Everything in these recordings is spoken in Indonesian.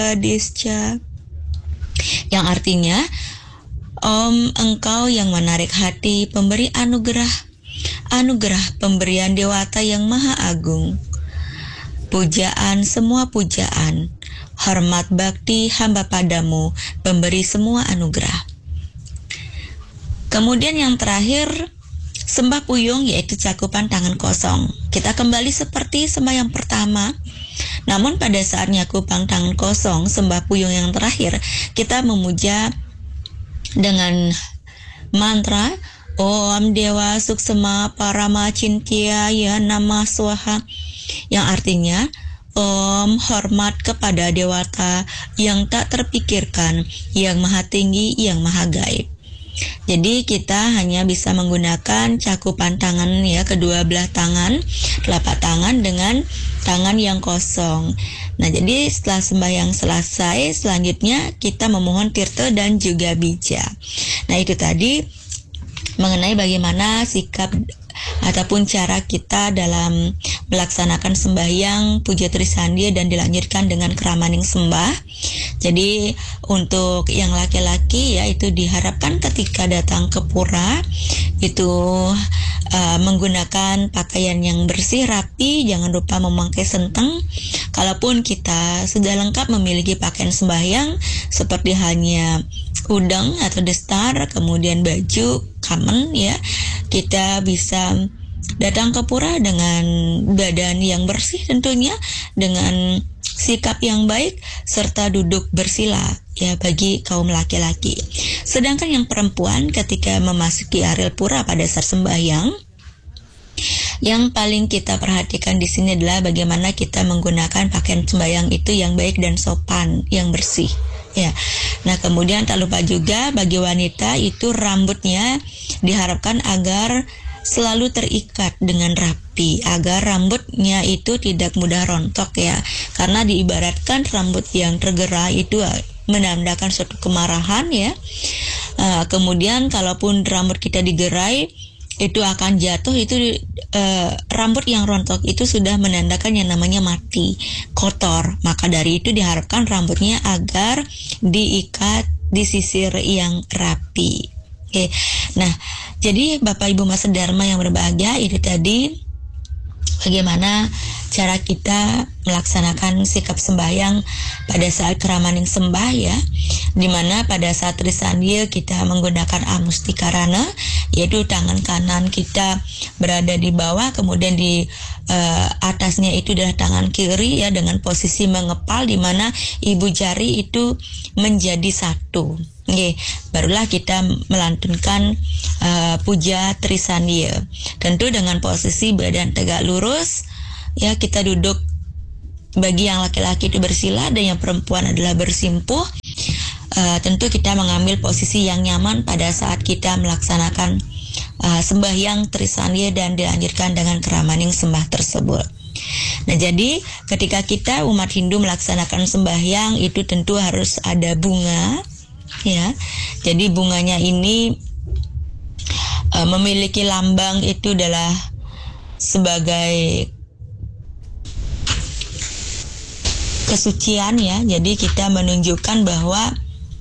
Desca, yang artinya Om, engkau yang menarik hati pemberi anugerah, anugerah pemberian Dewata yang Maha Agung. Pujaan, semua pujaan, hormat bakti hamba padamu, pemberi semua anugerah. Kemudian yang terakhir, sembah puyung, yaitu cakupan tangan kosong. Kita kembali seperti sembahyang pertama, namun pada saat cakupan tangan kosong, sembah puyung yang terakhir, kita memuja dengan mantra Om Dewa Suksema Parama Cintya Nama Swaha, yang artinya Om, hormat kepada Dewata yang tak terpikirkan, yang maha tinggi, yang maha gaib. Jadi kita hanya bisa menggunakan cakupan tangan ya, kedua belah tangan, telapak tangan dengan tangan yang kosong. Nah, jadi setelah sembahyang selesai, selanjutnya kita memohon tirta dan juga bija. Nah, itu tadi mengenai bagaimana sikap ataupun cara kita dalam melaksanakan sembahyang puja Trisandya dan dilanjutkan dengan keramaning sembah. Jadi untuk yang laki-laki ya, itu diharapkan ketika datang ke pura itu menggunakan pakaian yang bersih, rapi, jangan lupa memakai senteng. Kalaupun kita sudah lengkap memiliki pakaian sembahyang seperti halnya udang atau destar, kemudian baju kamen ya, kita bisa datang ke pura dengan badan yang bersih tentunya, dengan sikap yang baik, serta duduk bersila ya bagi kaum laki-laki. Sedangkan yang perempuan ketika memasuki areal pura pada saat sembahyang, yang paling kita perhatikan di sini adalah bagaimana kita menggunakan pakaian sembahyang itu yang baik dan sopan, yang bersih. Ya, nah kemudian tak lupa juga bagi wanita itu rambutnya diharapkan agar selalu terikat dengan rapi, agar rambutnya itu tidak mudah rontok ya, karena diibaratkan rambut yang tergerai itu menandakan suatu kemarahan ya. Kemudian kalaupun rambut kita digerai itu akan jatuh, itu rambut yang rontok itu sudah menandakan yang namanya mati, kotor. Maka dari itu diharapkan rambutnya agar diikat, disisir yang rapi. Oke. Nah, jadi Bapak Ibu Mas Dharma yang berbahagia, itu tadi bagaimana cara kita melaksanakan sikap sembahyang pada saat keramaning sembah ya, dimana pada saat Trisandya kita menggunakan amustikarana, yaitu tangan kanan kita berada di bawah, kemudian di atasnya itu adalah tangan kiri ya, dengan posisi mengepal, dimana ibu jari itu menjadi satu. Oke, barulah kita melantunkan puja Trisandya, tentu dengan posisi badan tegak lurus ya. Kita duduk, bagi yang laki-laki itu bersila dan yang perempuan adalah bersimpuh. Tentu kita mengambil posisi yang nyaman pada saat kita melaksanakan sembahyang Trisandya dan dilanjutkan dengan keramaning sembah tersebut. Nah, jadi ketika kita umat Hindu melaksanakan sembahyang itu tentu harus ada bunga ya. Jadi bunganya ini memiliki lambang itu adalah sebagai kesucian ya. Jadi kita menunjukkan bahwa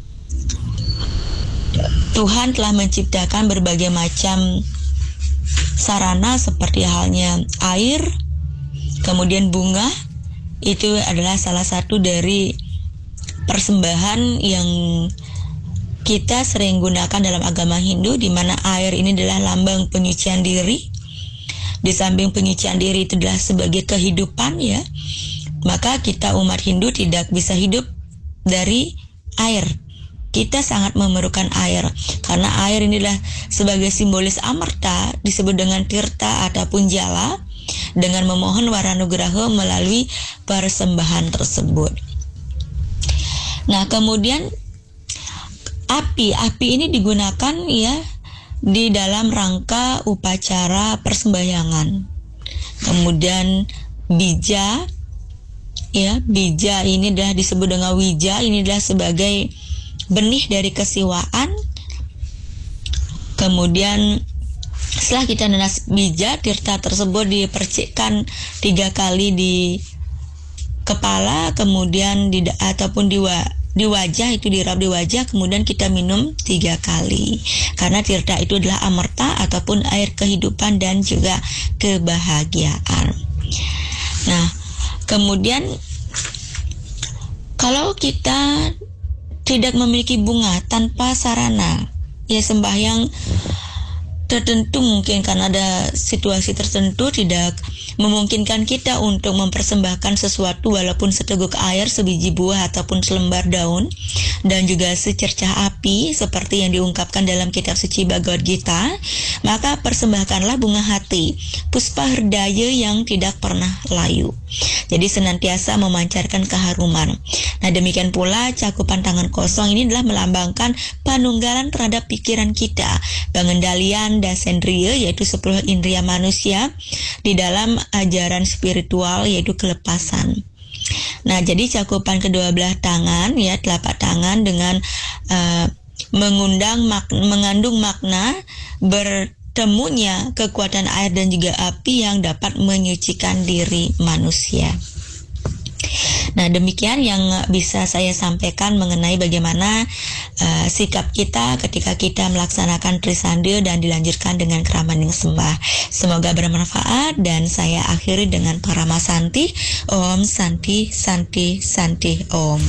Tuhan telah menciptakan berbagai macam sarana seperti halnya air, kemudian bunga, itu adalah salah satu dari persembahan yang kita sering gunakan dalam agama Hindu, di mana air ini adalah lambang penyucian diri. Di samping penyucian diri itu adalah sebagai kehidupan ya, maka kita umat Hindu tidak bisa hidup dari air. Kita sangat memerlukan air, karena air inilah sebagai simbolis amarta, disebut dengan tirta ataupun jala, dengan memohon waranugraha melalui persembahan tersebut. Nah, kemudian api ini digunakan ya di dalam rangka upacara persembahyangan. Kemudian bija ya, bija ini adalah disebut dengan wija, ini adalah sebagai benih dari kesiwaan. Kemudian setelah kita nanas bija, tirta tersebut dipercikkan 3 kali di kepala, kemudian ataupun di wajah, itu dirap di wajah, kemudian kita minum 3 kali. Karena tirta itu adalah amerta ataupun air kehidupan dan juga kebahagiaan. Nah, kemudian kalau kita tidak memiliki bunga tanpa sarana, ya sembahyang tertentu mungkin karena ada situasi tertentu tidak memungkinkan kita untuk mempersembahkan sesuatu walaupun seteguk air, sebiji buah ataupun selembar daun dan juga secercah api seperti yang diungkapkan dalam kitab suci Bhagavad Gita, maka persembahkanlah bunga hati, puspa herdaya yang tidak pernah layu. Jadi senantiasa memancarkan keharuman. Nah, demikian pula cakupan tangan kosong ini adalah melambangkan panunggalan terhadap pikiran kita, pengendalian dasendriya yaitu 10 indria manusia di dalam ajaran spiritual yaitu kelepasan. Nah, jadi cakupan kedua belah tangan, ya telapak tangan dengan mengandung makna bertemunya kekuatan air dan juga api yang dapat menyucikan diri manusia. Nah, demikian yang bisa saya sampaikan mengenai bagaimana sikap kita ketika kita melaksanakan Trisandil dan dilanjutkan dengan Kramaning Sembah. Semoga bermanfaat dan saya akhiri dengan Paramasanti. Om Santi Santi Santi Om.